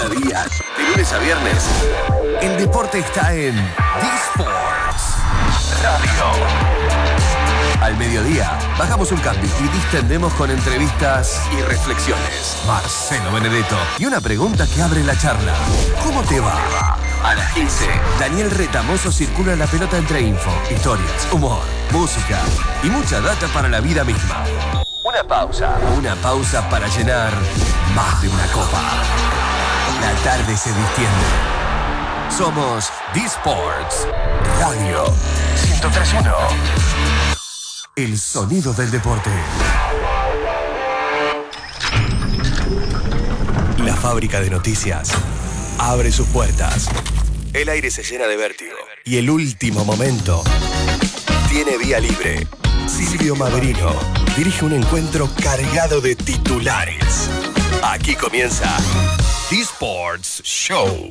Cada día, de lunes a viernes, el deporte está en D-Sports Radio. Al mediodía, bajamos un cambio y distendemos con entrevistas y reflexiones. Marcelo Benedetto y una pregunta que abre la charla. ¿Cómo te va? A las 15, Daniel Retamoso circula la pelota entre info, historias, humor, música y mucha data para la vida misma. Una pausa para llenar más de una copa. La tarde se distiende. Somos D-Sports Radio 103.1. El sonido del deporte. La fábrica de noticias abre sus puertas. El aire se llena de vértigo. Y el último momento tiene vía libre. Silvio Maverino dirige un encuentro cargado de titulares. Aquí comienza D-Sports Show.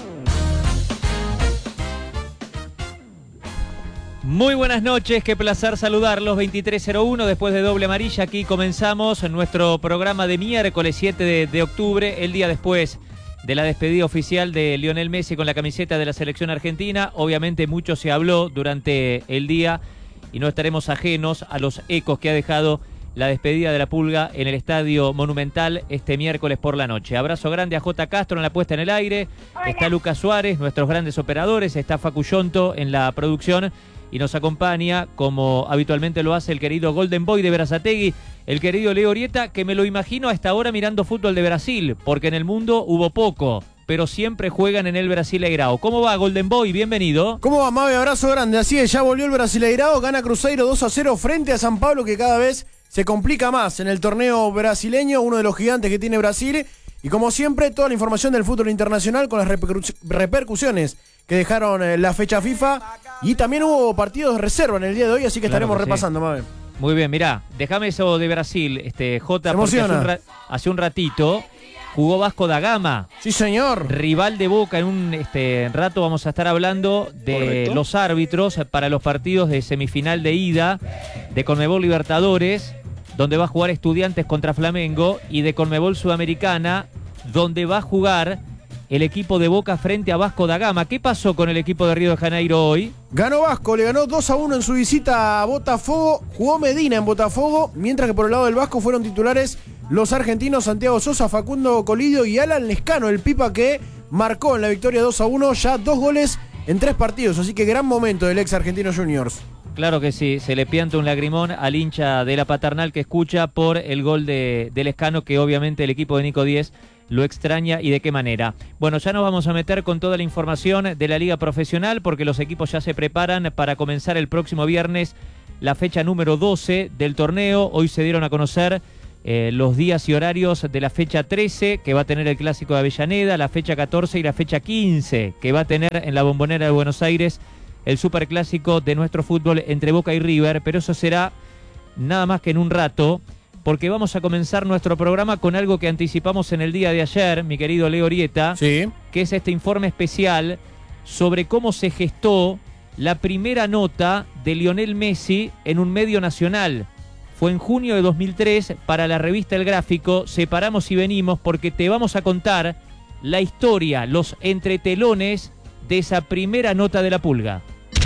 Muy buenas noches, qué placer saludarlos. 23:01 después de doble amarilla. Aquí comenzamos nuestro programa de miércoles 7 de octubre, el día después de la despedida oficial de Lionel Messi con la camiseta de la selección argentina. Obviamente mucho se habló durante el día y no estaremos ajenos a los ecos que ha dejado la despedida de la Pulga en el Estadio Monumental este miércoles por la noche. Abrazo grande a J. Castro en la puesta en el aire. Hola. Está Lucas Suárez, nuestros grandes operadores, está Facu Yonto en la producción y nos acompaña, como habitualmente lo hace, el querido Golden Boy de Berazategui, el querido Leo Orieta, que me lo imagino a esta hora mirando fútbol de Brasil, porque en el mundo hubo poco, pero siempre juegan en el Brasileirao. ¿Cómo va, Golden Boy? Bienvenido. ¿Cómo va, Mabe? Abrazo grande. Así es, ya volvió el Brasileirao, gana Cruzeiro 2-0 frente a San Pablo, que cada vez se complica más en el torneo brasileño, uno de los gigantes que tiene Brasil. Y como siempre, toda la información del fútbol internacional con las repercusiones que dejaron la fecha FIFA. Y también hubo partidos de reserva en el día de hoy, así que estaremos repasando, Mabe. Muy bien, mirá, déjame eso de Brasil, Jota, porque hace un ratito jugó Vasco da Gama. Sí, señor. Rival de Boca. En un rato vamos a estar hablando de los árbitros para los partidos de semifinal de ida de Conmebol Libertadores, donde va a jugar Estudiantes contra Flamengo, y de Conmebol Sudamericana, donde va a jugar el equipo de Boca frente a Vasco da Gama. ¿Qué pasó con el equipo de Río de Janeiro hoy? Ganó Vasco, le ganó 2-1 en su visita a Botafogo. Jugó Medina en Botafogo, mientras que por el lado del Vasco fueron titulares los argentinos Santiago Sosa, Facundo Colidio y Alan Lescano, el Pipa, que marcó en la victoria 2-1 ya 2 goles en 3 partidos. Así que gran momento del ex Argentino Juniors. Claro que sí, se le pianta un lagrimón al hincha de la Paternal que escucha por el gol de Lescano, que obviamente el equipo de Nico Díez lo extraña, y de qué manera. Bueno, ya nos vamos a meter con toda la información de la Liga Profesional, porque los equipos ya se preparan para comenzar el próximo viernes la fecha número 12 del torneo. Hoy se dieron a conocer los días y horarios de la fecha 13, que va a tener el Clásico de Avellaneda, la fecha 14 y la fecha 15, que va a tener en la Bombonera de Buenos Aires el superclásico de nuestro fútbol entre Boca y River, pero eso será nada más que en un rato, porque vamos a comenzar nuestro programa con algo que anticipamos en el día de ayer, mi querido Leo Orieta, sí, que es este informe especial sobre cómo se gestó la primera nota de Lionel Messi en un medio nacional. Fue en junio de 2003 para la revista El Gráfico. Separamos y venimos porque te vamos a contar la historia, los entretelones de esa primera nota de la Pulga.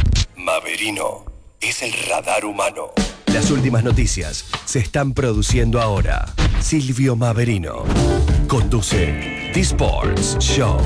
Maverino es el radar humano. Las últimas noticias se están produciendo ahora. Silvio Maverino conduce D-Sports Show.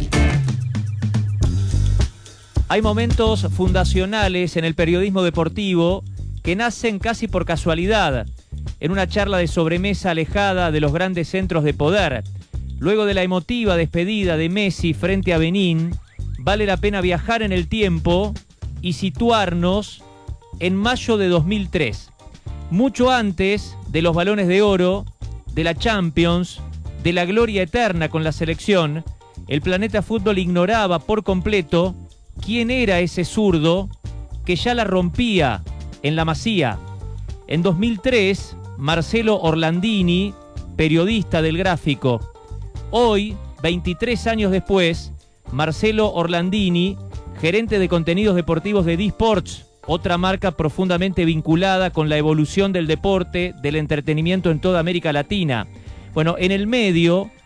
Hay momentos fundacionales en el periodismo deportivo que nacen casi por casualidad, en una charla de sobremesa alejada de los grandes centros de poder. Luego de la emotiva despedida de Messi frente a Benín, vale la pena viajar en el tiempo y situarnos en mayo de 2003, mucho antes de los Balones de Oro, de la Champions, de la gloria eterna con la selección. El planeta fútbol ignoraba por completo quién era ese zurdo que ya la rompía en la Masía. En 2003, Marcelo Orlandini, periodista del Gráfico. Hoy, 23 años después, Marcelo Orlandini, gerente de contenidos deportivos de D-Sports, otra marca profundamente vinculada con la evolución del deporte, del entretenimiento en toda América Latina. Bueno, en el medio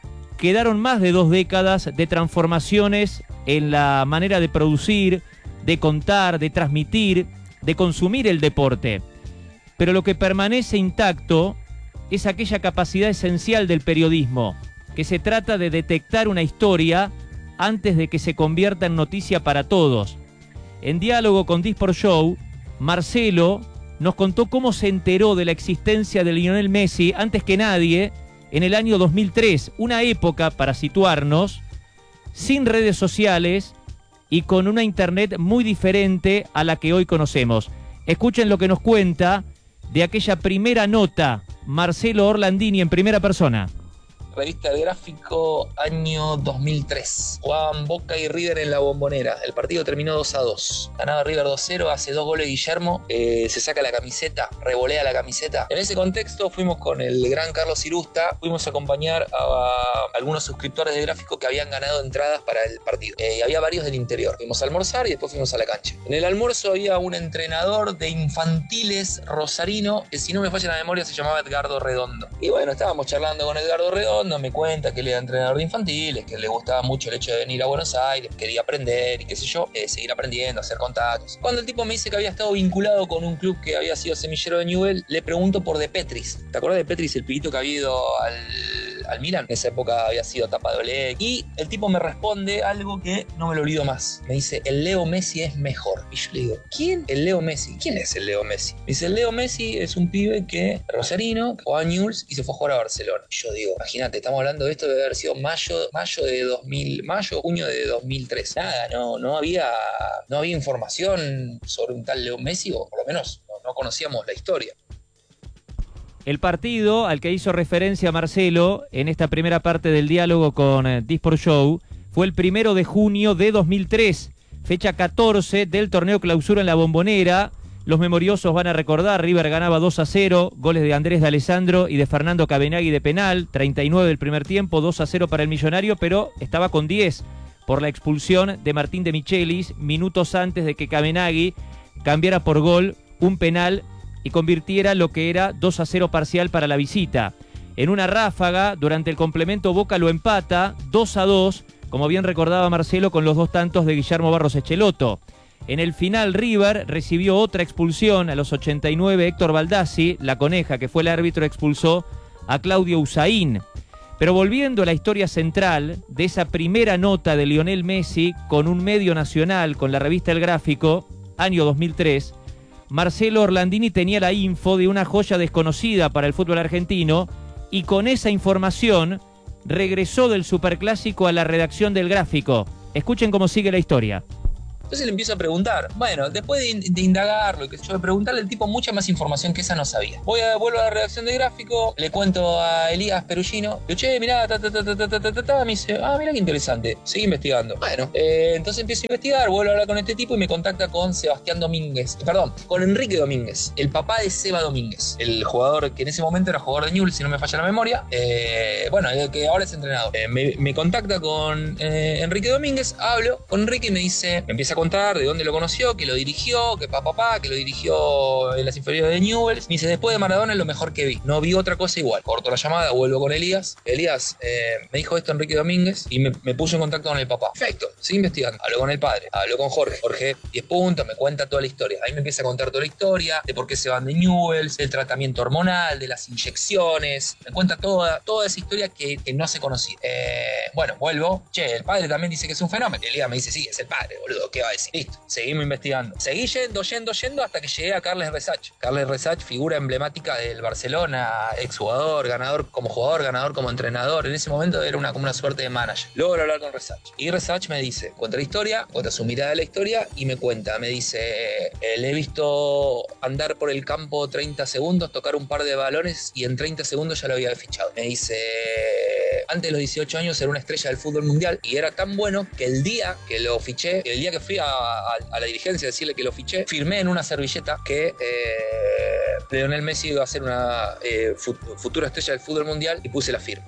quedaron más de 2 décadas de transformaciones en la manera de producir, de contar, de transmitir, de consumir el deporte. Pero lo que permanece intacto es aquella capacidad esencial del periodismo, que se trata de detectar una historia antes de que se convierta en noticia para todos. En diálogo con Disport Show, Marcelo nos contó cómo se enteró de la existencia de Lionel Messi antes que nadie en el año 2003, una época, para situarnos, sin redes sociales y con una internet muy diferente a la que hoy conocemos. Escuchen lo que nos cuenta de aquella primera nota Marcelo Orlandini en primera persona. Revista del Gráfico, año 2003. Jugaban Boca y River en la Bombonera. El partido terminó 2-2. Ganaba River 2-0, hace 2 goles Guillermo. Se saca la camiseta, revolea la camiseta. En ese contexto fuimos con el gran Carlos Irusta. Fuimos a acompañar a algunos suscriptores del Gráfico que habían ganado entradas para el partido. Y había varios del interior. Fuimos a almorzar y después fuimos a la cancha. En el almuerzo había un entrenador de infantiles rosarino que, si no me falla la memoria, se llamaba Edgardo Redondo. Y bueno, estábamos charlando con Edgardo Redondo. Me cuenta que él era entrenador de infantiles, que le gustaba mucho el hecho de venir a Buenos Aires, quería aprender y qué sé yo, seguir aprendiendo, hacer contactos. Cuando el tipo me dice que había estado vinculado con un club que había sido semillero de Newell, le pregunto por De Petris. ¿Te acuerdas de Petris, el pibito que había ido al Milan? En esa época había sido tapa de Olé. Y el tipo me responde algo que no me lo olvido más. Me dice, el Leo Messi es mejor. Y yo le digo, ¿quién? El Leo Messi. ¿Quién es el Leo Messi? Me dice, el Leo Messi es un pibe que rosarino, jugó a Newell's y se fue a jugar a Barcelona. Y yo digo, imagínate, estamos hablando de esto, debe haber sido junio de 2003. Nada, no había información sobre un tal Leo Messi, o por lo menos no conocíamos la historia. El partido al que hizo referencia Marcelo en esta primera parte del diálogo con Disport Show fue el 1 de junio de 2003, fecha 14 del torneo clausura en la Bombonera. Los memoriosos van a recordar, River ganaba 2-0, goles de Andrés D'Alessandro y de Fernando Cabenagui de penal, 39 del primer tiempo, 2-0 para el Millonario, pero estaba con 10 por la expulsión de Martín de Michelis, minutos antes de que Cabenagui cambiara por gol un penal y convirtiera lo que era 2-0 parcial para la visita. En una ráfaga, durante el complemento, Boca lo empata 2-2, como bien recordaba Marcelo, con los 2 tantos de Guillermo Barros Echeloto. En el final, River recibió otra expulsión. A los 89, Héctor Baldassi, la coneja que fue el árbitro, expulsó a Claudio Usain. Pero volviendo a la historia central de esa primera nota de Lionel Messi con un medio nacional, con la revista El Gráfico, año 2003, Marcelo Orlandini tenía la info de una joya desconocida para el fútbol argentino y con esa información regresó del Superclásico a la redacción del Gráfico. Escuchen cómo sigue la historia. Entonces le empiezo a preguntar. Bueno, después de indagarlo, que yo, de preguntarle al tipo mucha más información que esa no sabía. Vuelvo a la redacción de Gráfico, le cuento a Elías Perugino. Le digo, che, mirá, me dice, mirá qué interesante. Seguí investigando. Bueno, entonces empiezo a investigar, vuelvo a hablar con este tipo y me contacta con Sebastián Domínguez. Perdón, con Enrique Domínguez, el papá de Seba Domínguez. El jugador que en ese momento era jugador de Newell's, si no me falla la memoria. Bueno, el que ahora es entrenador. Me contacta con Enrique Domínguez, hablo con Enrique y me dice, me empieza a contar de dónde lo conoció, que lo dirigió, que que lo dirigió en las inferiores de Newell's. Me dice, después de Maradona es lo mejor que vi. No vi otra cosa igual. Corto la llamada, vuelvo con Elías. Elías, me dijo esto Enrique Domínguez y me puso en contacto con el papá. Perfecto, sigue investigando. Hablo con el padre, hablo con Jorge. Jorge, 10 puntos, me cuenta toda la historia. Ahí me empieza a contar toda la historia de por qué se van de Newell's, del tratamiento hormonal, de las inyecciones. Me cuenta toda esa historia que no se conocía. Bueno, vuelvo. Che, el padre también dice que es un fenómeno. Elías me dice, sí, es el padre, boludo. ¿Qué va a decir? Listo, seguimos investigando. Seguí yendo hasta que llegué a Carles Resach. Carles Resach, figura emblemática del Barcelona, exjugador, ganador como entrenador. En ese momento era como una suerte de manager. Luego hablar con Resach. Y Resach me dice, cuenta la historia, cuenta su mirada de la historia y me dice, le he visto andar por el campo 30 segundos, tocar un par de balones y en 30 segundos ya lo había fichado. Me dice, antes de los 18 años era una estrella del fútbol mundial y era tan bueno que el día que lo fiché, el día que fui a la dirigencia a decirle que lo fiché, firmé en una servilleta que Lionel Messi iba a ser una futura estrella del fútbol mundial y puse la firma.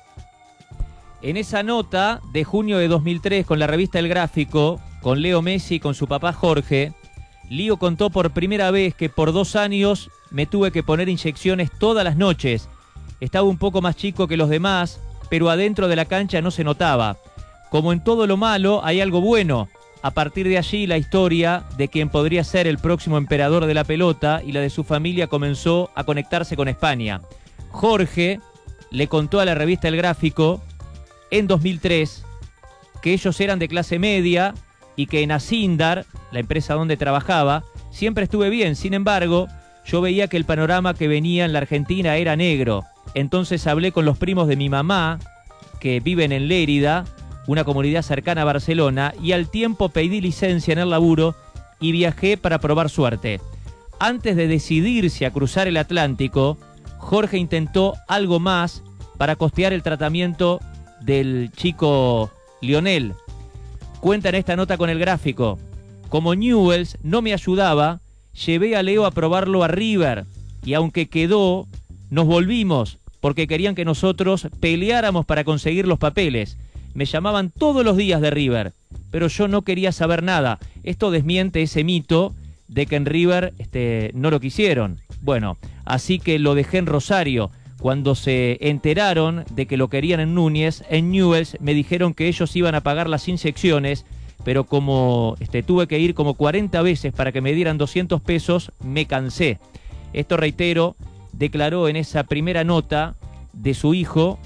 En esa nota de junio de 2003 con la revista El Gráfico, con Leo Messi y con su papá Jorge, Lío contó por primera vez que por 2 años me tuve que poner inyecciones todas las noches. Estaba un poco más chico que los demás, pero adentro de la cancha no se notaba. Como en todo lo malo, hay algo bueno. A partir de allí, la historia de quien podría ser el próximo emperador de la pelota y la de su familia comenzó a conectarse con España. Jorge le contó a la revista El Gráfico en 2003 que ellos eran de clase media y que en Acindar, la empresa donde trabajaba, siempre estuve bien. Sin embargo, yo veía que el panorama que venía en la Argentina era negro. Entonces hablé con los primos de mi mamá, que viven en Lérida, una comunidad cercana a Barcelona, y al tiempo pedí licencia en el laburo y viajé para probar suerte. Antes de decidirse a cruzar el Atlántico, Jorge intentó algo más para costear el tratamiento del chico Lionel. Cuenta en esta nota con El Gráfico: como Newell's no me ayudaba, llevé a Leo a probarlo a River, y aunque quedó, nos volvimos porque querían que nosotros peleáramos para conseguir los papeles. Me llamaban todos los días de River, pero yo no quería saber nada. Esto desmiente ese mito de que en River no lo quisieron. Bueno, así que lo dejé en Rosario. Cuando se enteraron de que lo querían en Núñez, en Newell's me dijeron que ellos iban a pagar las inyecciones, pero como tuve que ir como 40 veces para que me dieran 200 pesos, me cansé. Esto, reitero, declaró en esa primera nota de su hijo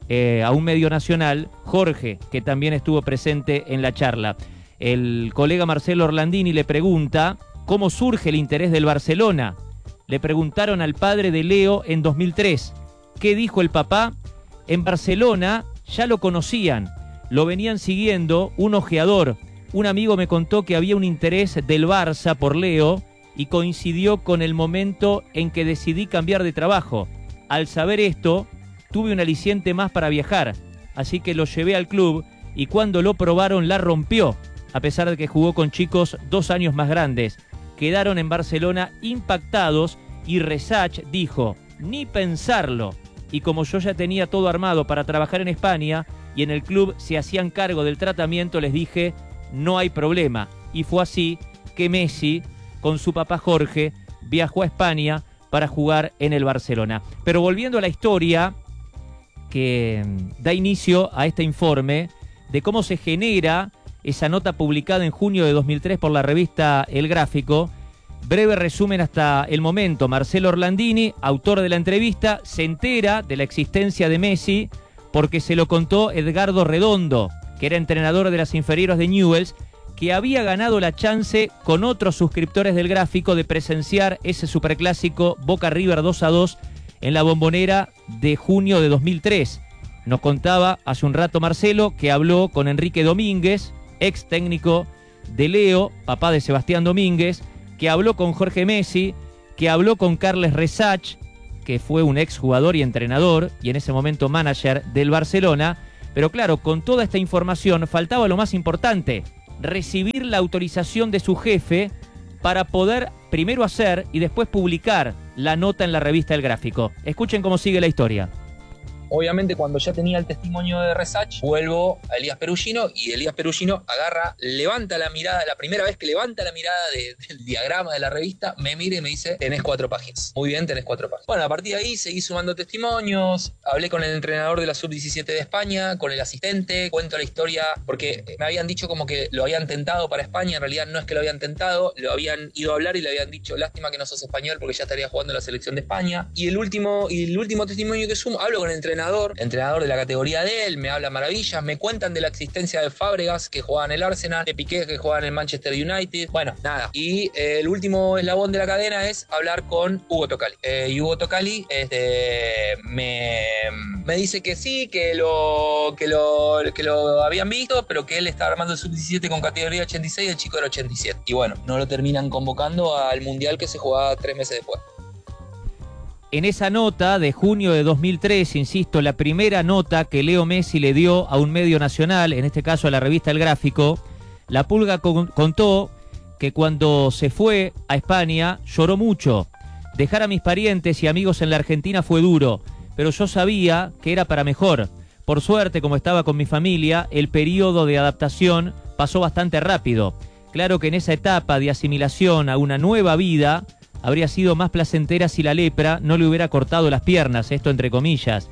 a un medio nacional, Jorge, que también estuvo presente en la charla. El colega Marcelo Orlandini le pregunta cómo surge el interés del Barcelona. Le preguntaron al padre de Leo en 2003. ¿Qué dijo el papá? En Barcelona ya lo conocían, lo venían siguiendo un ojeador. Un amigo me contó que había un interés del Barça por Leo y coincidió con el momento en que decidí cambiar de trabajo. Al saber esto, tuve un aliciente más para viajar, así que lo llevé al club y cuando lo probaron la rompió, a pesar de que jugó con chicos 2 años más grandes. Quedaron en Barcelona impactados y Resach dijo, ni pensarlo. Y como yo ya tenía todo armado para trabajar en España y en el club se hacían cargo del tratamiento, les dije, no hay problema. Y fue así que Messi, con su papá Jorge, viajó a España para jugar en el Barcelona. Pero volviendo a la historia que da inicio a este informe de cómo se genera esa nota publicada en junio de 2003 por la revista El Gráfico, breve resumen hasta el momento. Marcelo Orlandini, autor de la entrevista, se entera de la existencia de Messi porque se lo contó Edgardo Redondo, que era entrenador de las inferiores de Newell's, que había ganado la chance con otros suscriptores del Gráfico de presenciar ese superclásico Boca River 2-2 en la Bombonera de junio de 2003. Nos contaba hace un rato Marcelo que habló con Enrique Domínguez, ex técnico de Leo, papá de Sebastián Domínguez, que habló con Jorge Messi, que habló con Carles Resach, que fue un ex jugador y entrenador y en ese momento manager del Barcelona. Pero claro, con toda esta información faltaba lo más importante: recibir la autorización de su jefe para poder primero hacer y después publicar la nota en la revista El Gráfico. Escuchen cómo sigue la historia. Obviamente, cuando ya tenía el testimonio de Resach, vuelvo a Elías Perugino y Elías Perugino levanta la mirada, la primera vez que levanta la mirada del diagrama de la revista, me mira y me dice, tenés 4 páginas. Muy bien, tenés 4 páginas. Bueno, a partir de ahí seguí sumando testimonios, hablé con el entrenador de la Sub-17 de España, con el asistente, cuento la historia, porque me habían dicho como que lo habían tentado para España. En realidad no es que lo habían tentado, lo habían ido a hablar y le habían dicho, lástima que no sos español porque ya estaría jugando en la selección de España. Y el último testimonio que sumo, hablo con el entrenador de la categoría de él, me habla maravillas, me cuentan de la existencia de Fábregas, que jugaba en el Arsenal, de Piqué, que jugaba en el Manchester United, bueno, nada. Y el último eslabón de la cadena es hablar con Hugo Tocali. Y Hugo Tocali me dice que sí, que lo habían visto, pero que él estaba armando el Sub-17 con categoría 86 y el chico era 87. Y bueno, no lo terminan convocando al Mundial que se jugaba 3 meses después. En esa nota de junio de 2003, insisto, la primera nota que Leo Messi le dio a un medio nacional, en este caso a la revista El Gráfico, la Pulga contó que cuando se fue a España lloró mucho. Dejar a mis parientes y amigos en la Argentina fue duro, pero yo sabía que era para mejor. Por suerte, como estaba con mi familia, el periodo de adaptación pasó bastante rápido. Claro que en esa etapa de asimilación a una nueva vida habría sido más placentera si la lepra no le hubiera cortado las piernas, esto entre comillas.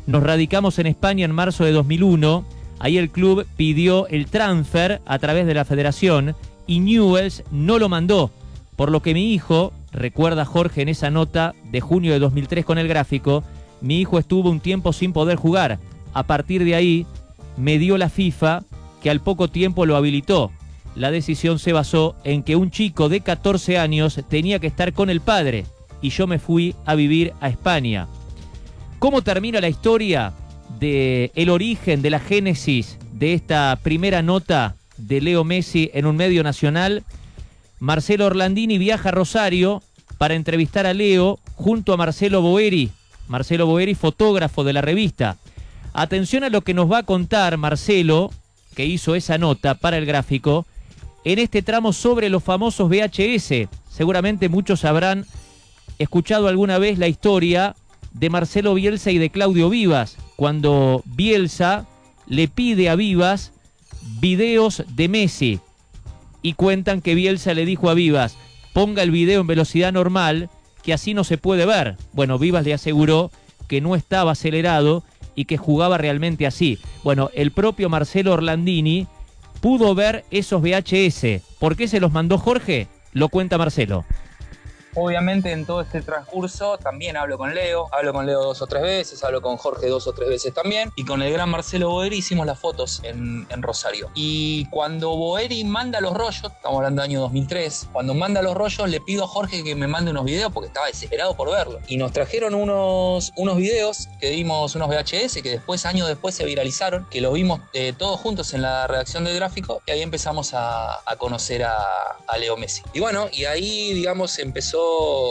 Nos radicamos en España en marzo de 2001. Ahí el club pidió el transfer a través de la federación y Newell's no lo mandó, por lo que mi hijo, recuerda Jorge en esa nota de junio de 2003 con el Gráfico, mi hijo estuvo un tiempo sin poder jugar. A partir de ahí me dio la FIFA, que al poco tiempo lo habilitó. La decisión se basó en que un chico de 14 años tenía que estar con el padre y yo me fui a vivir a España. ¿Cómo termina la historia del origen, de la génesis de esta primera nota de Leo Messi en un medio nacional? Marcelo Orlandini viaja a Rosario para entrevistar a Leo junto a Marcelo Boeri. Marcelo Boeri, fotógrafo de la revista. Atención a lo que nos va a contar Marcelo, que hizo esa nota para el Gráfico, en este tramo sobre los famosos VHS. Seguramente muchos habrán escuchado alguna vez la historia de Marcelo Bielsa y de Claudio Vivas, cuando Bielsa le pide a Vivas videos de Messi, y cuentan que Bielsa le dijo a Vivas, ponga el video en velocidad normal, que así no se puede ver. Bueno, Vivas le aseguró que no estaba acelerado y que jugaba realmente así. Bueno, el propio Marcelo Orlandini pudo ver esos VHS. ¿Por qué se los mandó Jorge? Lo cuenta Marcelo. Obviamente en todo este transcurso también hablo con Leo 2 o 3 veces, hablo con Jorge 2 o 3 veces también, y con el gran Marcelo Boeri hicimos las fotos en Rosario. Y cuando Boeri manda los rollos, estamos hablando del año 2003, cuando manda los rollos le pido a Jorge que me mande unos videos porque estaba desesperado por verlo. Y nos trajeron unos videos que vimos, unos VHS que después, años después, se viralizaron, que los vimos todos juntos en la redacción del Gráfico, y ahí empezamos a conocer a Leo Messi. Y bueno, y ahí, digamos, empezó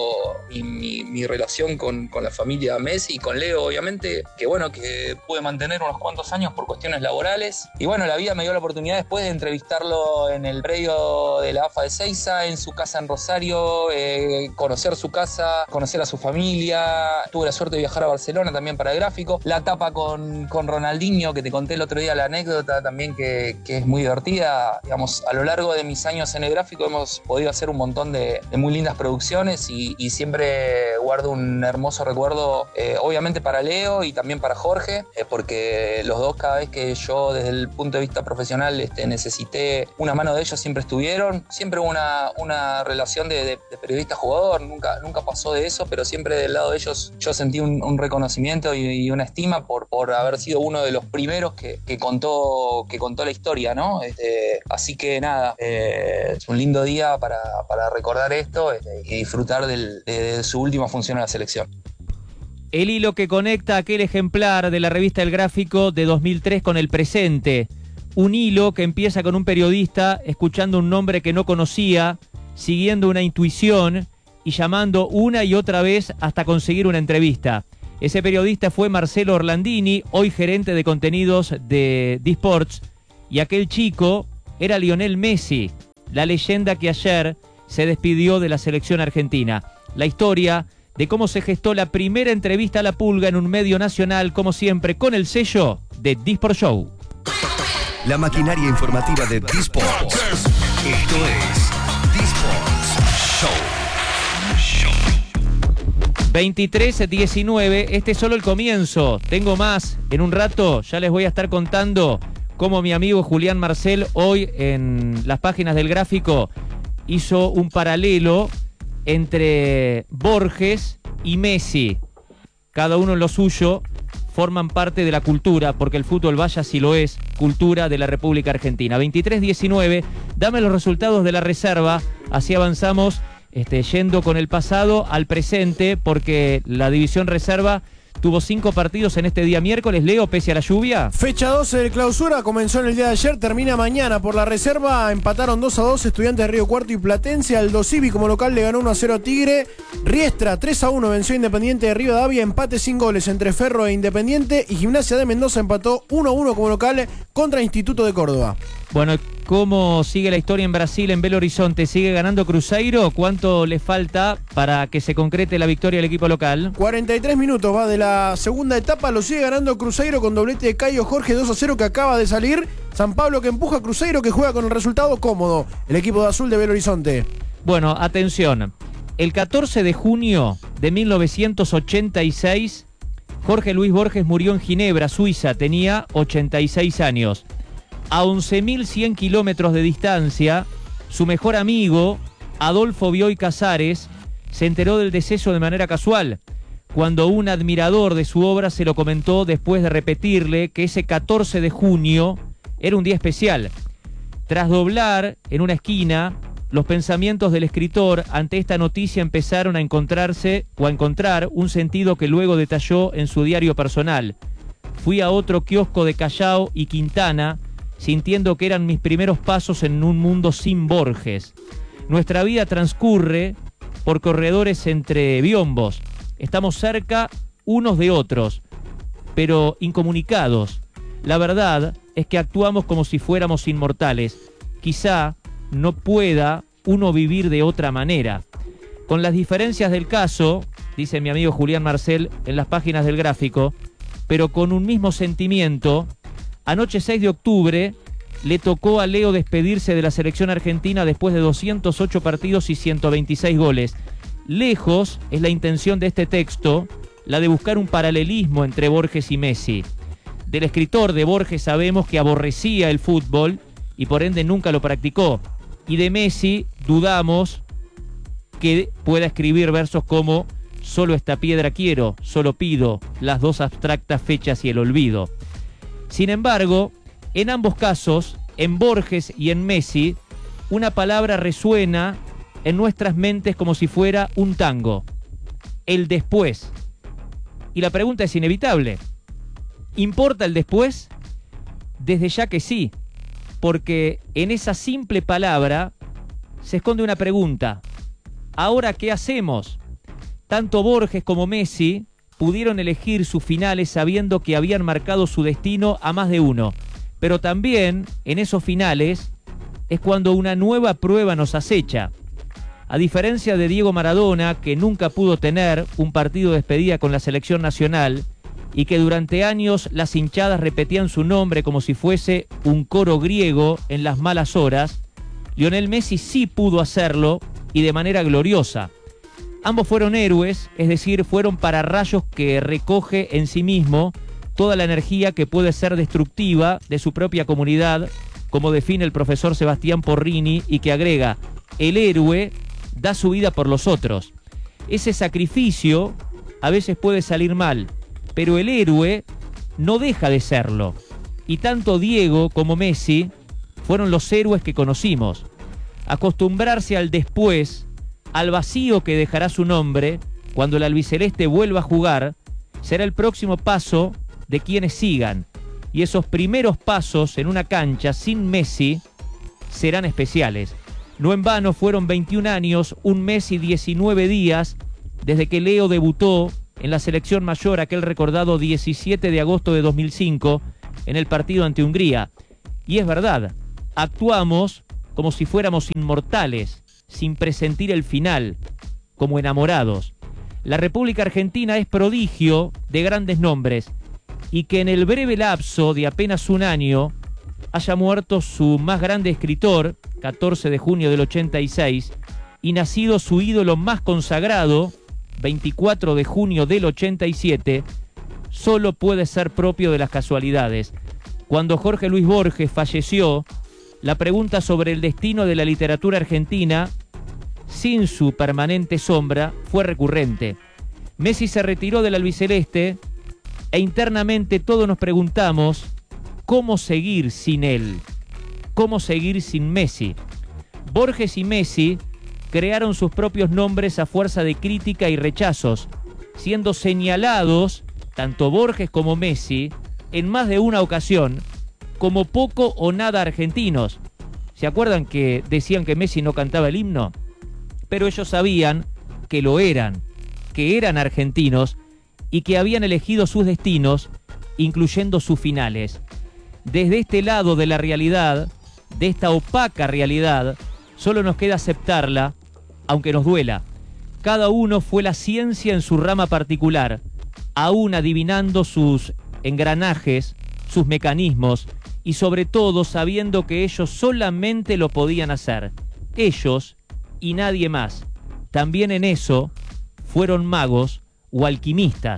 mi relación con la familia Messi y con Leo, obviamente, que bueno, que pude mantener unos cuantos años por cuestiones laborales. Y bueno, la vida me dio la oportunidad después de entrevistarlo en el predio de la AFA de Seiza, en su casa en Rosario, conocer su casa, conocer a su familia. Tuve la suerte de viajar a Barcelona también para el Gráfico. La etapa con Ronaldinho, que te conté el otro día, la anécdota también que es muy divertida. Digamos, a lo largo de mis años en el Gráfico hemos podido hacer un montón de muy lindas producciones. Y siempre guardo un hermoso recuerdo, obviamente para Leo y también para Jorge, porque los dos, cada vez que yo desde el punto de vista profesional necesité una mano de ellos, siempre estuvieron. Siempre hubo una relación de periodista-jugador, nunca pasó de eso, pero siempre del lado de ellos yo sentí un reconocimiento y una estima por haber sido uno de los primeros que contó la historia, ¿no? Así que nada, es un lindo día para recordar esto y disfrutar de su última función en la selección. El hilo que conecta aquel ejemplar de la revista El Gráfico de 2003 con el presente. Un hilo que empieza con un periodista escuchando un nombre que no conocía, siguiendo una intuición y llamando una y otra vez hasta conseguir una entrevista. Ese periodista fue Marcelo Orlandini, hoy gerente de contenidos de D-Sports, y aquel chico era Lionel Messi, la leyenda que ayer se despidió de la selección argentina. La historia de cómo se gestó la primera entrevista a la Pulga en un medio nacional, como siempre, con el sello de D-Sport Show. La maquinaria informativa de D-Sports. Esto es D-Sports Show. 23-19, este es solo el comienzo. Tengo más. En un rato ya les voy a estar contando cómo mi amigo Julián Marcel hoy en las páginas del Gráfico hizo un paralelo entre Borges y Messi. Cada uno en lo suyo forman parte de la cultura, porque el fútbol, vaya si lo es, cultura de la República Argentina. 23-19, dame los resultados de la reserva, así avanzamos yendo con el pasado al presente, porque la división reserva tuvo 5 partidos en este día miércoles, Leo, pese a la lluvia. Fecha 12 de clausura, comenzó en el día de ayer, termina mañana. Por la reserva empataron 2-2 Estudiantes de Río Cuarto y Platense. Aldo Civi como local le ganó 1-0 Tigre. Riestra 3-1 venció Independiente de Rivadavia. Empate sin goles entre Ferro e Independiente. Y Gimnasia de Mendoza empató 1-1 como local contra Instituto de Córdoba. Bueno, ¿cómo sigue la historia en Brasil, en Belo Horizonte? ¿Sigue ganando Cruzeiro? ¿Cuánto le falta para que se concrete la victoria del equipo local? 43 minutos va de la segunda etapa, lo sigue ganando Cruzeiro con doblete de Caio Jorge, 2-0 que acaba de salir. San Pablo que empuja a Cruzeiro, que juega con el resultado cómodo, el equipo de azul de Belo Horizonte. Bueno, atención, el 14 de junio de 1986 Jorge Luis Borges murió en Ginebra, Suiza, tenía 86 años. A 11.100 kilómetros de distancia, su mejor amigo, Adolfo Bioy Casares, se enteró del deceso de manera casual, cuando un admirador de su obra se lo comentó después de repetirle que ese 14 de junio era un día especial. Tras doblar en una esquina, los pensamientos del escritor ante esta noticia empezaron a encontrar un sentido que luego detalló en su diario personal. Fui a otro kiosco de Callao y Quintana, sintiendo que eran mis primeros pasos en un mundo sin Borges. Nuestra vida transcurre por corredores entre biombos. Estamos cerca unos de otros, pero incomunicados. La verdad es que actuamos como si fuéramos inmortales. Quizá no pueda uno vivir de otra manera. Con las diferencias del caso, dice mi amigo Julián Marcel en las páginas del Gráfico, pero con un mismo sentimiento, anoche 6 de octubre le tocó a Leo despedirse de la selección argentina después de 208 partidos y 126 goles. Lejos es la intención de este texto, la de buscar un paralelismo entre Borges y Messi. Del escritor de Borges sabemos que aborrecía el fútbol y por ende nunca lo practicó. Y de Messi dudamos que pueda escribir versos como solo esta piedra quiero, solo pido, las dos abstractas fechas y el olvido. Sin embargo, en ambos casos, en Borges y en Messi, una palabra resuena en nuestras mentes como si fuera un tango: el después. Y la pregunta es inevitable: ¿importa el después? Desde ya que sí, porque en esa simple palabra se esconde una pregunta. ¿Ahora qué hacemos? Tanto Borges como Messi pudieron elegir sus finales sabiendo que habían marcado su destino a más de uno. Pero también en esos finales es cuando una nueva prueba nos acecha. A diferencia de Diego Maradona, que nunca pudo tener un partido de despedida con la selección nacional y que durante años las hinchadas repetían su nombre como si fuese un coro griego en las malas horas, Lionel Messi sí pudo hacerlo y de manera gloriosa. Ambos fueron héroes, es decir, fueron pararrayos que recoge en sí mismo toda la energía que puede ser destructiva de su propia comunidad, como define el profesor Sebastián Porrini, y que agrega: el héroe da su vida por los otros. Ese sacrificio a veces puede salir mal, pero el héroe no deja de serlo. Y tanto Diego como Messi fueron los héroes que conocimos. Acostumbrarse al después, al vacío que dejará su nombre cuando el albiceleste vuelva a jugar, será el próximo paso de quienes sigan. Y esos primeros pasos en una cancha sin Messi serán especiales. No en vano fueron 21 años, un mes y 19 días desde que Leo debutó en la selección mayor aquel recordado 17 de agosto de 2005 en el partido ante Hungría. Y es verdad, actuamos como si fuéramos inmortales, sin presentir el final, como enamorados. La República Argentina es prodigio de grandes nombres, y que en el breve lapso de apenas un año haya muerto su más grande escritor, 14 de junio del 86, y nacido su ídolo más consagrado, 24 de junio del 87, solo puede ser propio de las casualidades. Cuando Jorge Luis Borges falleció, la pregunta sobre el destino de la literatura argentina, sin su permanente sombra, fue recurrente. Messi se retiró del albiceleste e internamente todos nos preguntamos cómo seguir sin él, cómo seguir sin Messi. Borges y Messi crearon sus propios nombres a fuerza de crítica y rechazos, siendo señalados, tanto Borges como Messi, en más de una ocasión, como poco o nada argentinos. ¿Se acuerdan que decían que Messi no cantaba el himno? Pero ellos sabían que lo eran, que eran argentinos y que habían elegido sus destinos, incluyendo sus finales. Desde este lado de la realidad, de esta opaca realidad, solo nos queda aceptarla, aunque nos duela. Cada uno fue la ciencia en su rama particular, aún adivinando sus engranajes, sus mecanismos, y sobre todo sabiendo que ellos solamente lo podían hacer. Ellos y nadie más. También en eso fueron magos o alquimistas.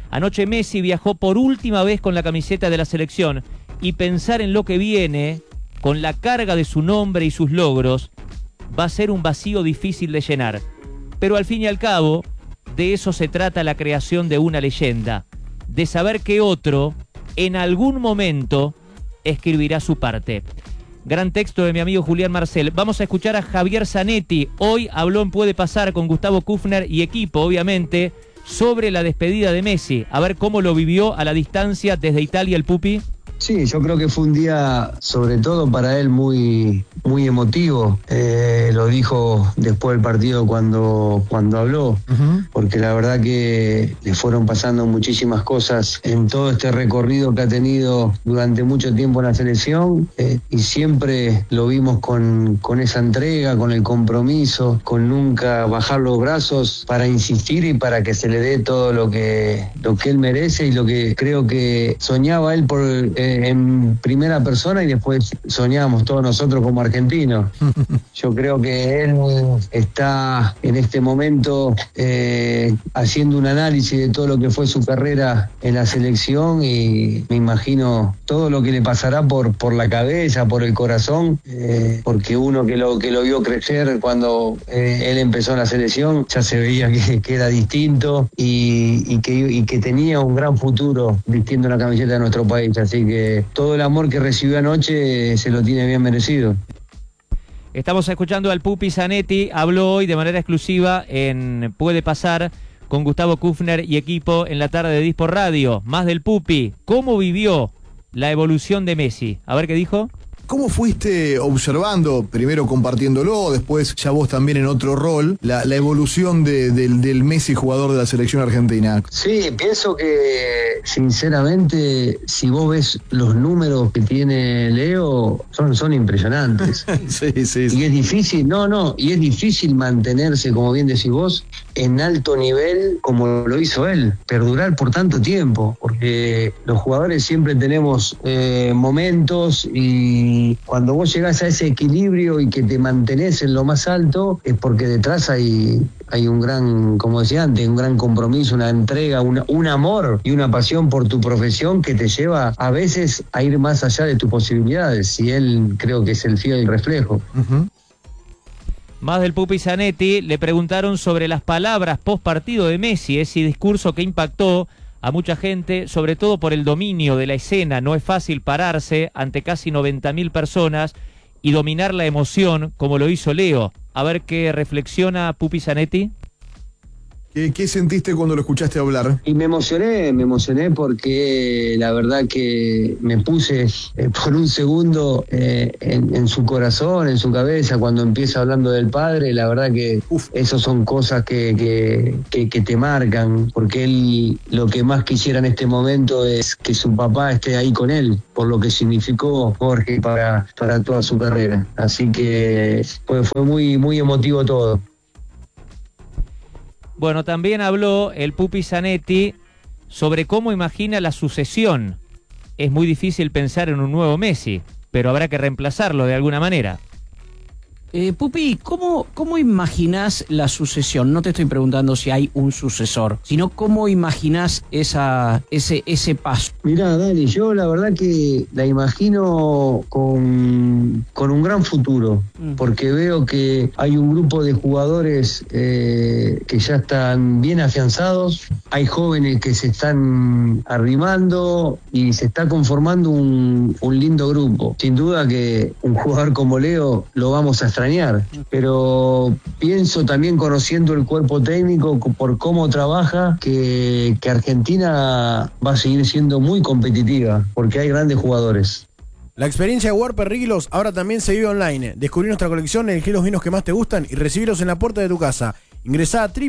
Anoche Messi viajó por última vez con la camiseta de la selección y pensar en lo que viene, con la carga de su nombre y sus logros, va a ser un vacío difícil de llenar. Pero al fin y al cabo, de eso se trata la creación de una leyenda, de saber que otro, en algún momento, escribirá su parte. Gran texto de mi amigo Julián Marcel. Vamos a escuchar a Javier Zanetti. Hoy habló en Puede Pasar con Gustavo Kufner y equipo, obviamente, sobre la despedida de Messi. A ver cómo lo vivió a la distancia desde Italia el Pupi. Sí, yo creo que fue un día, sobre todo para él, muy emotivo. Lo dijo después del partido cuando habló, porque la verdad que le fueron pasando muchísimas cosas en todo este recorrido que ha tenido durante mucho tiempo en la selección, y siempre lo vimos con esa entrega, con el compromiso, con nunca bajar los brazos para insistir y para que se le dé todo lo que él merece y lo que creo que soñaba él en primera persona y después soñamos todos nosotros como argentinos. Yo creo que él está en este momento haciendo un análisis de todo lo que fue su carrera en la selección y me imagino todo lo que le pasará por la cabeza, por el corazón, porque uno que lo vio crecer cuando él empezó en la selección ya se veía que era distinto y que tenía un gran futuro vistiendo la camiseta de nuestro país, así que todo el amor que recibió anoche se lo tiene bien merecido. Estamos escuchando al Pupi Zanetti, habló hoy de manera exclusiva en Puede Pasar con Gustavo Kufner y equipo en la tarde de Disport Radio. Más del Pupi, ¿cómo vivió la evolución de Messi? A ver qué dijo. ¿Cómo fuiste observando, primero compartiéndolo, después ya vos también en otro rol, la evolución del Messi jugador de la selección argentina? Sí, pienso que sinceramente si vos ves los números que tiene Leo son impresionantes. Sí. Y es difícil, y es difícil mantenerse, como bien decís vos, en alto nivel como lo hizo él, perdurar por tanto tiempo, porque los jugadores siempre tenemos momentos y cuando vos llegás a ese equilibrio y que te mantenés en lo más alto es porque detrás hay un gran, como decía antes, un gran compromiso, una entrega, un amor y una pasión por tu profesión que te lleva a veces a ir más allá de tus posibilidades y él creo que es el fiel reflejo. Más del Pupi Zanetti, le preguntaron sobre las palabras post partido de Messi, ese discurso que impactó a mucha gente, sobre todo por el dominio de la escena. No es fácil pararse ante casi 90.000 personas y dominar la emoción como lo hizo Leo. A ver qué reflexiona Pupi Zanetti. ¿Qué sentiste cuando lo escuchaste hablar? Y me emocioné porque la verdad que me puse por un segundo en su corazón, en su cabeza, cuando empieza hablando del padre. La verdad que esas son cosas que te marcan, porque él lo que más quisiera en este momento es que su papá esté ahí con él, por lo que significó Jorge para toda su carrera. Así que fue muy emotivo todo. Bueno, también habló el Pupi Zanetti sobre cómo imagina la sucesión. Es muy difícil pensar en un nuevo Messi, pero habrá que reemplazarlo de alguna manera. Pupi, ¿cómo imaginás la sucesión? No te estoy preguntando si hay un sucesor, sino cómo imaginás ese paso. Mirá, Dani, yo la verdad que la imagino con un gran futuro, porque veo que hay un grupo de jugadores que ya están bien afianzados, hay jóvenes que se están arrimando y se está conformando un lindo grupo. Sin duda que un jugador como Leo lo vamos a extrañar, pero pienso también, conociendo el cuerpo técnico por cómo trabaja, que Argentina va a seguir siendo muy competitiva porque hay grandes jugadores. La experiencia de Warper Rígilos ahora también se vive online. Descubrí nuestra colección, elegí los vinos que más te gustan y recibirlos en la puerta de tu casa. Ingresá a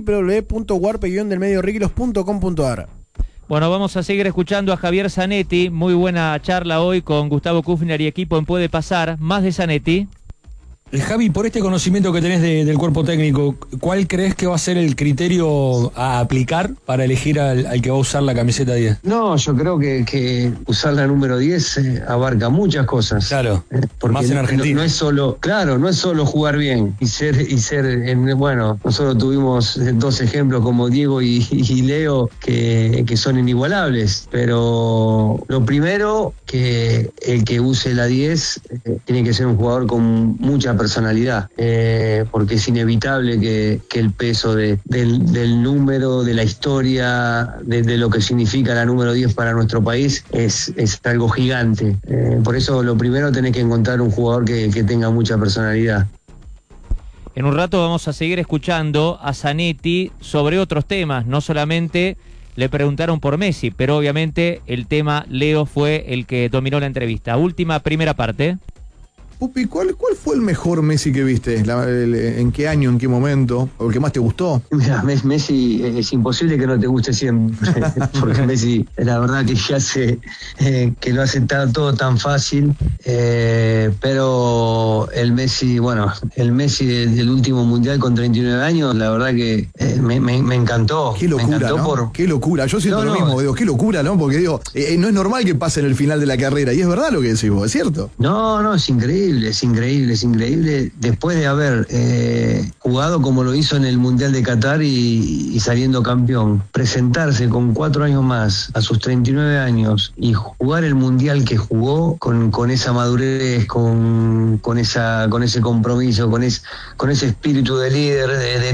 www.warpe-delmediorrígilos.com.ar. Bueno, vamos a seguir escuchando a Javier Zanetti. Muy buena charla hoy con Gustavo Kufner y equipo en Puede Pasar. Más de Zanetti. Javi, por este conocimiento que tenés del cuerpo técnico, ¿cuál crees que va a ser el criterio a aplicar para elegir al que va a usar la camiseta 10? No, yo creo que usar la número 10 abarca muchas cosas. Claro, porque más en Argentina. No es solo jugar bien y ser bueno, nosotros tuvimos 2 ejemplos como Diego y Leo que son inigualables, pero lo primero, que el que use la 10 tiene que ser un jugador con mucha personalidad, porque es inevitable que el peso del número, de la historia, de lo que significa la número 10 para nuestro país es algo gigante. Por eso lo primero tenés que encontrar un jugador que tenga mucha personalidad. En un rato vamos a seguir escuchando a Zanetti sobre otros temas, no solamente le preguntaron por Messi, pero obviamente el tema Leo fue el que dominó la entrevista. Primera parte. Pupi, ¿cuál fue el mejor Messi que viste? ¿En qué año, en qué momento? ¿O el que más te gustó? Mira, Messi es imposible que no te guste siempre, porque Messi, la verdad que lo hace todo tan fácil, pero el Messi del último Mundial con 39 años, la verdad que me encantó. Qué locura, me encantó, ¿no? Qué locura, yo siento lo mismo, digo, qué locura, ¿no? Porque digo, no es normal que pase en el final de la carrera, y es verdad lo que decís vos, ¿es cierto? No, es increíble. Es increíble después de haber jugado como lo hizo en el Mundial de Qatar y saliendo campeón, presentarse con 4 años más a sus 39 años y jugar el Mundial que jugó con esa madurez, con ese compromiso, con ese espíritu de líder,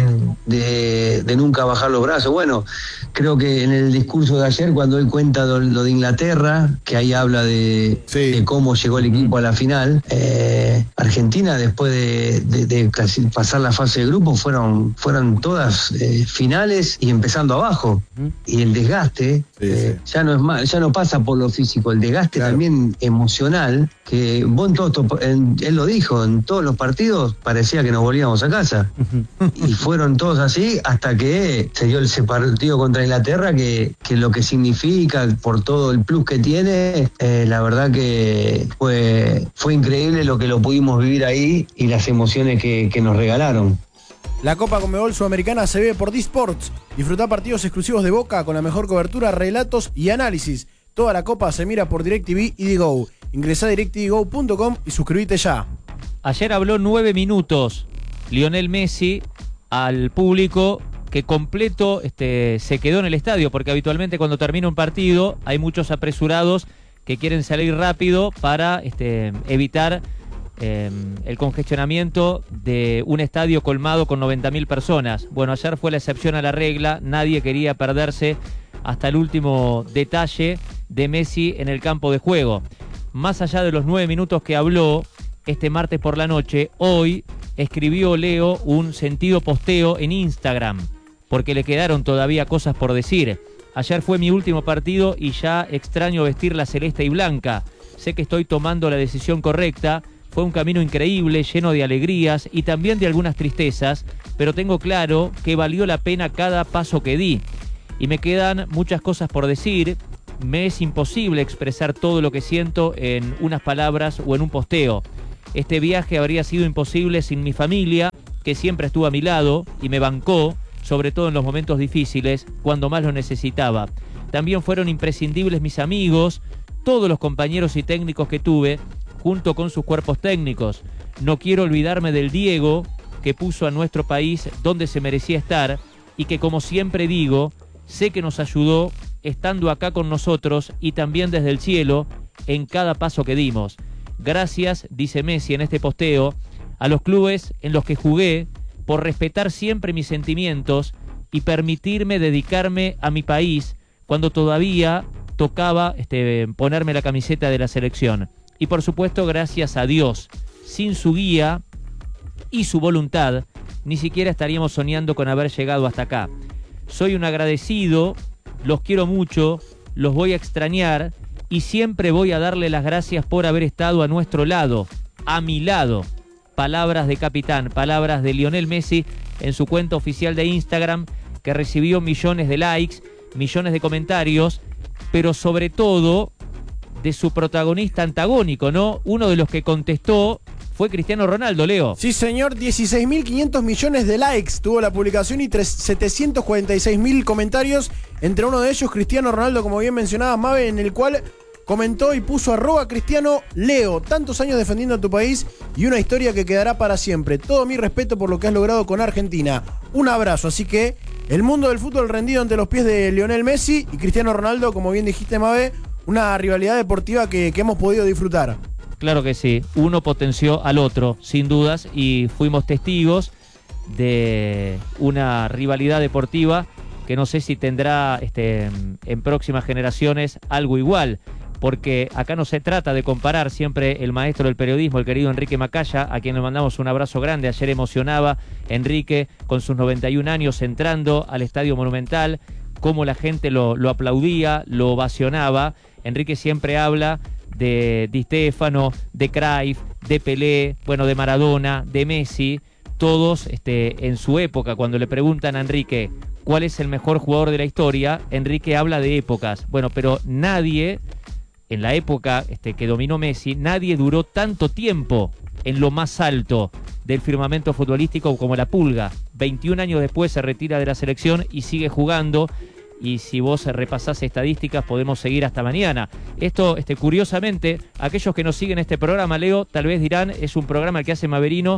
de nunca bajar los brazos. Bueno, creo que en el discurso de ayer, cuando él cuenta lo de Inglaterra, que ahí habla de cómo llegó el equipo a la final, Argentina, después de pasar la fase de grupo, fueron todas finales y empezando abajo. Y el desgaste ya no pasa por lo físico, el desgaste también emocional, que vos él lo dijo, en todos los partidos parecía que nos volvíamos a casa. Y fueron todos así hasta que se dio ese partido contra Inglaterra, que lo que significa, por todo el plus que tiene, la verdad que fue increíble lo que lo pudimos vivir ahí y las emociones que nos regalaron. La Copa Conmebol Sudamericana se ve por D-Sports. Disfrutá partidos exclusivos de Boca con la mejor cobertura, relatos y análisis. Toda la Copa se mira por DirecTV y Digo. Ingresá a directvgo.com y suscríbete ya. Ayer habló 9 minutos Lionel Messi al público, que completo se quedó en el estadio, porque habitualmente cuando termina un partido hay muchos apresurados que quieren salir rápido para evitar el congestionamiento de un estadio colmado con 90.000 personas. Bueno, ayer fue la excepción a la regla, nadie quería perderse hasta el último detalle de Messi en el campo de juego. Más allá de los 9 minutos que habló este martes por la noche, hoy escribió Leo un sentido posteo en Instagram, porque le quedaron todavía cosas por decir. Ayer fue mi último partido y ya extraño vestir la celeste y blanca. Sé que estoy tomando la decisión correcta. Fue un camino increíble, lleno de alegrías y también de algunas tristezas, pero tengo claro que valió la pena cada paso que di. Y me quedan muchas cosas por decir. Me es imposible expresar todo lo que siento en unas palabras o en un posteo. Este viaje habría sido imposible sin mi familia, que siempre estuvo a mi lado y me bancó, sobre todo en los momentos difíciles, cuando más lo necesitaba. También fueron imprescindibles mis amigos, todos los compañeros y técnicos que tuve, junto con sus cuerpos técnicos. No quiero olvidarme del Diego, que puso a nuestro país donde se merecía estar y que, como siempre digo, sé que nos ayudó estando acá con nosotros y también desde el cielo en cada paso que dimos. Gracias, dice Messi en este posteo, a los clubes en los que jugué por respetar siempre mis sentimientos y permitirme dedicarme a mi país cuando todavía tocaba ponerme la camiseta de la selección. Y por supuesto, gracias a Dios. Sin su guía y su voluntad, ni siquiera estaríamos soñando con haber llegado hasta acá. Soy un agradecido, los quiero mucho, los voy a extrañar y siempre voy a darle las gracias por haber estado a nuestro lado, a mi lado. Palabras de capitán, palabras de Lionel Messi en su cuenta oficial de Instagram, que recibió millones de likes, millones de comentarios, pero sobre todo de su protagonista antagónico, ¿no? Uno de los que contestó fue Cristiano Ronaldo, Leo. Sí, señor, 16.500 millones de likes tuvo la publicación y 746.000 comentarios. Entre uno de ellos, Cristiano Ronaldo, como bien mencionaba Mabe, en el cual comentó y puso @Cristiano Leo, tantos años defendiendo a tu país y una historia que quedará para siempre. Todo mi respeto por lo que has logrado con Argentina. Un abrazo. Así que el mundo del fútbol rendido ante los pies de Lionel Messi y Cristiano Ronaldo, como bien dijiste, Mabe, una rivalidad deportiva que hemos podido disfrutar. Claro que sí, uno potenció al otro, sin dudas, y fuimos testigos de una rivalidad deportiva que no sé si tendrá en próximas generaciones algo igual, porque acá no se trata de comparar. Siempre el maestro del periodismo, el querido Enrique Macaya, a quien le mandamos un abrazo grande. Ayer emocionaba Enrique con sus 91 años entrando al Estadio Monumental, cómo la gente lo aplaudía, lo ovacionaba. Enrique siempre habla de Di Stéfano, de Cruyff, de Pelé, bueno, de Maradona, de Messi, todos en su época. Cuando le preguntan a Enrique cuál es el mejor jugador de la historia, Enrique habla de épocas. Bueno, pero nadie, en la época que dominó Messi, nadie duró tanto tiempo en lo más alto del firmamento futbolístico como la Pulga. 21 años después se retira de la selección y sigue jugando. Y si vos repasás estadísticas, podemos seguir hasta mañana. Esto, curiosamente, aquellos que nos siguen este programa, Leo, tal vez dirán, es un programa que hace Maverino,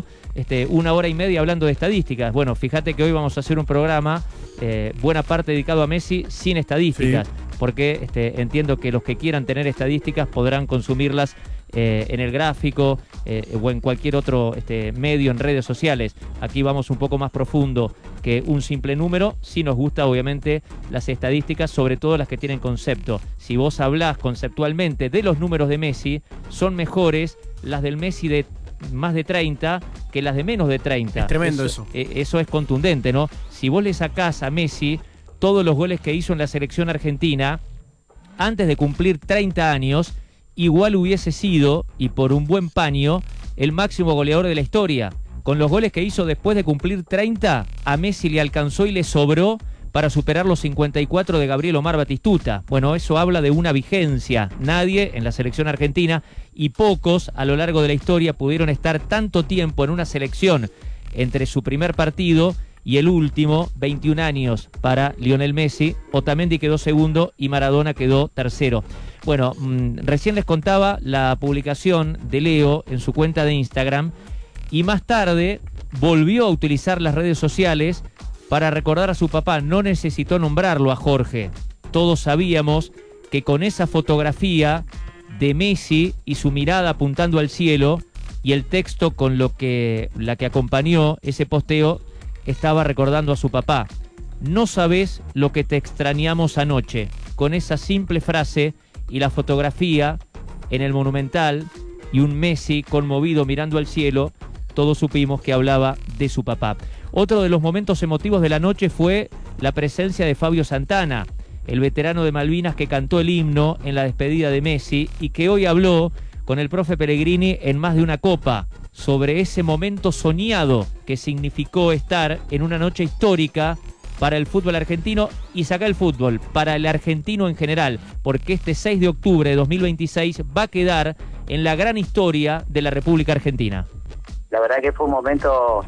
1 hora y media hablando de estadísticas. Bueno, fíjate que hoy vamos a hacer un programa, buena parte dedicado a Messi, sin estadísticas. Sí. Porque entiendo que los que quieran tener estadísticas podrán consumirlas en el gráfico o en cualquier otro medio en redes sociales. Aquí vamos un poco más profundo que un simple número. Sí nos gusta, obviamente, las estadísticas, sobre todo las que tienen concepto. Si vos hablás conceptualmente de los números de Messi, son mejores las del Messi de más de 30 que las de menos de 30. Es tremendo eso. Eso es contundente, ¿no? Si vos le sacás a Messi todos los goles que hizo en la selección argentina antes de cumplir 30 años, igual hubiese sido, y por un buen paño, el máximo goleador de la historia. Con los goles que hizo después de cumplir 30, a Messi le alcanzó y le sobró para superar los 54 de Gabriel Omar Batistuta. Bueno, eso habla de una vigencia. Nadie en la selección argentina y pocos a lo largo de la historia pudieron estar tanto tiempo en una selección entre su primer partido y el último. 21 años para Lionel Messi. Otamendi quedó segundo y Maradona quedó tercero. Bueno, recién les contaba la publicación de Leo en su cuenta de Instagram y más tarde volvió a utilizar las redes sociales para recordar a su papá. No necesitó nombrarlo a Jorge. Todos sabíamos que con esa fotografía de Messi y su mirada apuntando al cielo y el texto con la que acompañó ese posteo, estaba recordando a su papá. No sabés lo que te extrañamos anoche. Con esa simple frase y la fotografía en el Monumental y un Messi conmovido mirando al cielo, todos supimos que hablaba de su papá. Otro de los momentos emotivos de la noche fue la presencia de Fabio Santana, el veterano de Malvinas que cantó el himno en la despedida de Messi y que hoy habló con el profe Pellegrini en Más de una Copa sobre ese momento soñado que significó estar en una noche histórica para el fútbol argentino y sacar el fútbol para el argentino en general, porque este 6 de octubre de 2026 va a quedar en la gran historia de la República Argentina. La verdad que fue un momento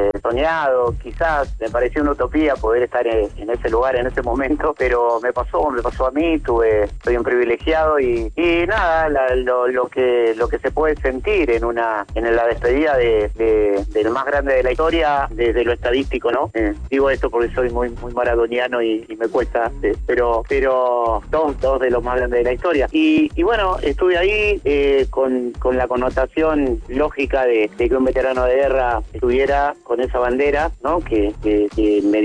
soñado, quizás me pareció una utopía poder estar en ese lugar en ese momento, pero me pasó a mí, soy un privilegiado y nada, lo que se puede sentir en la despedida del más grande de la historia desde lo estadístico, ¿no? Digo esto porque soy muy maradoniano y me cuesta, pero dos de los más grandes de la historia. Y bueno, estuve ahí con la connotación lógica de que un veterano de guerra estuviera con esa bandera, ¿no? Que me